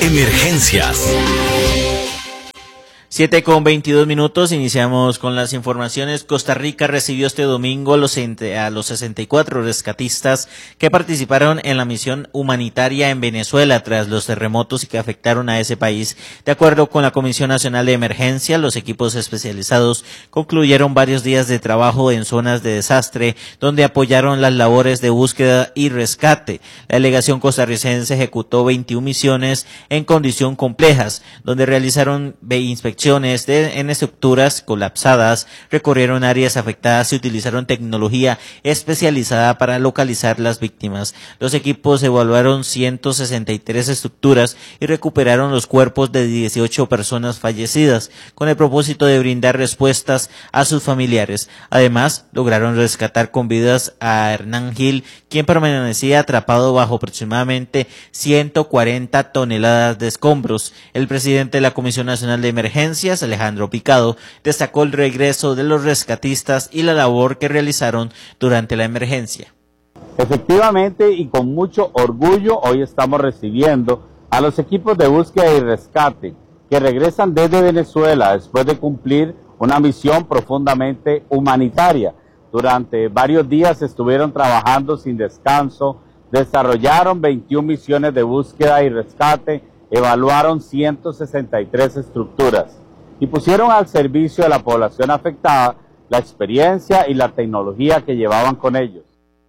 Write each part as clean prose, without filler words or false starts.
Emergencias. 7:22, iniciamos con las informaciones. Costa Rica recibió este domingo a los 64 rescatistas que participaron en la misión humanitaria en Venezuela tras los terremotos que afectaron a ese país. De acuerdo con la Comisión Nacional de Emergencia, los equipos especializados concluyeron varios días de trabajo en zonas de desastre, donde apoyaron las labores de búsqueda y rescate. La delegación costarricense ejecutó 21 misiones en condición complejas, donde realizaron inspecciones en estructuras colapsadas, recorrieron áreas afectadas y utilizaron tecnología especializada para localizar las víctimas. Los equipos evaluaron 163 estructuras y recuperaron los cuerpos de 18 personas fallecidas, con el propósito de brindar respuestas a sus familiares. Además, lograron rescatar con vidas a Hernán Gil, quien permanecía atrapado bajo aproximadamente 140 toneladas de escombros. El presidente de la Comisión Nacional de Emergencias, Alejandro Picado, destacó el regreso de los rescatistas y la labor que realizaron durante la emergencia. Efectivamente, y con mucho orgullo, hoy estamos recibiendo a los equipos de búsqueda y rescate que regresan desde Venezuela después de cumplir una misión profundamente humanitaria. Durante varios días estuvieron trabajando sin descanso, desarrollaron 21 misiones de búsqueda y rescate, evaluaron 163 estructuras y pusieron al servicio de la población afectada la experiencia y la tecnología que llevaban con ellos.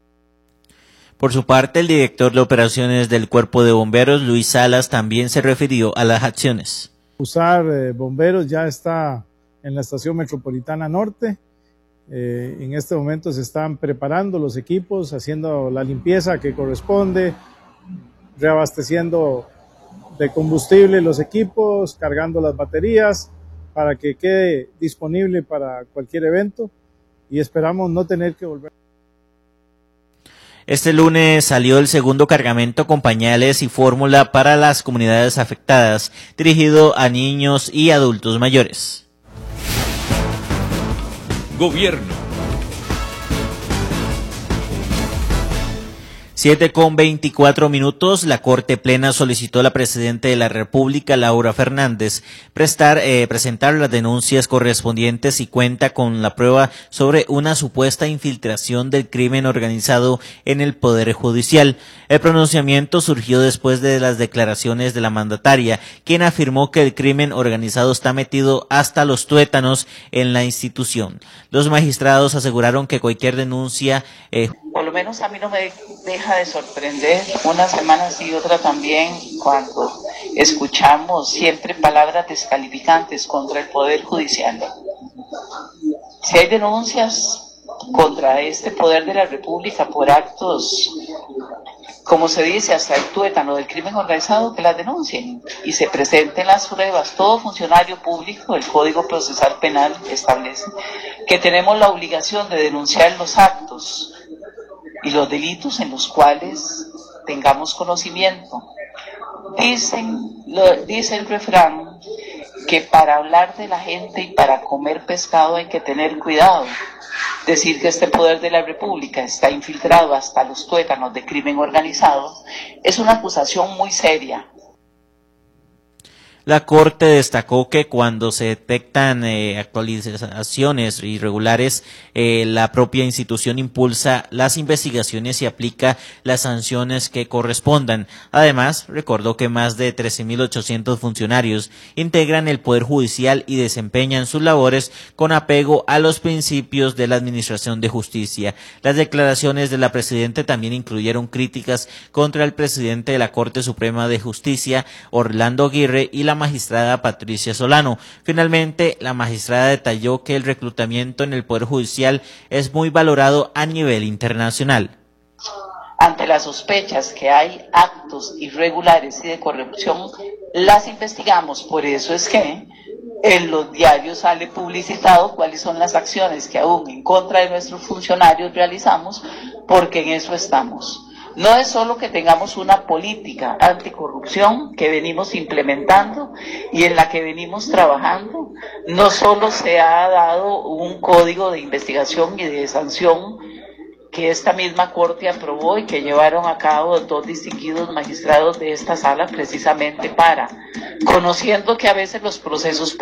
Por su parte, el director de operaciones del Cuerpo de Bomberos, Luis Salas, también se refirió a las acciones. Usar bomberos ya está en la Estación Metropolitana Norte. En este momento se están preparando los equipos, haciendo la limpieza que corresponde, reabasteciendo de combustible los equipos, cargando las baterías para que quede disponible para cualquier evento y esperamos no tener que volver. Este lunes salió el segundo cargamento con pañales y fórmula para las comunidades afectadas, dirigido a niños y adultos mayores. Gobierno. 7:24, la Corte Plena solicitó a la Presidenta de la República, Laura Fernández, presentar las denuncias correspondientes y cuenta con la prueba sobre una supuesta infiltración del crimen organizado en el Poder Judicial. El pronunciamiento surgió después de las declaraciones de la mandataria, quien afirmó que el crimen organizado está metido hasta los tuétanos en la institución. Los magistrados aseguraron que cualquier denuncia por lo menos a mí no me deja de sorprender, una semana sí y otra también, cuando escuchamos siempre palabras descalificantes contra el Poder Judicial. Si hay denuncias contra este Poder de la República por actos, como se dice, hasta el tuétano del crimen organizado, que las denuncien y se presenten las pruebas. Todo funcionario público, el Código Procesal Penal establece que tenemos la obligación de denunciar los actos y los delitos en los cuales tengamos conocimiento. Dice el refrán que para hablar de la gente y para comer pescado hay que tener cuidado. Decir que este Poder de la República está infiltrado hasta los tuétanos de crimen organizado es una acusación muy seria. La Corte destacó que cuando se detectan actualizaciones irregulares, la propia institución impulsa las investigaciones y aplica las sanciones que correspondan. Además, recordó que más de 13.800 funcionarios integran el Poder Judicial y desempeñan sus labores con apego a los principios de la Administración de Justicia. Las declaraciones de la Presidenta también incluyeron críticas contra el presidente de la Corte Suprema de Justicia, Orlando Aguirre, y la magistrada Patricia Solano. Finalmente, la magistrada detalló que el reclutamiento en el Poder Judicial es muy valorado a nivel internacional. Ante las sospechas que hay actos irregulares y de corrupción, las investigamos. Por eso es que en los diarios sale publicitado cuáles son las acciones que aún en contra de nuestros funcionarios realizamos, porque en eso estamos. No es solo que tengamos una política anticorrupción que venimos implementando y en la que venimos trabajando, no solo se ha dado un código de investigación y de sanción que esta misma Corte aprobó y que llevaron a cabo 2 distinguidos magistrados de esta sala precisamente para, conociendo que a veces los procesos